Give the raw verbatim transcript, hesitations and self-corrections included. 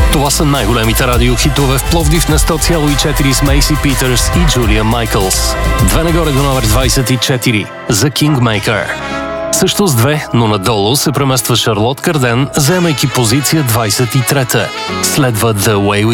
Това са най-големите радиохитове в Пловдив на сто цяло и четири с Мейси Питърс и Джулия Майкълс. Две нагоре до номер двайсет и четири за Kingmaker. Също с две, но надолу се премества Шарлот Карден, заемайки позиция двайсет и трета. Следва The Way We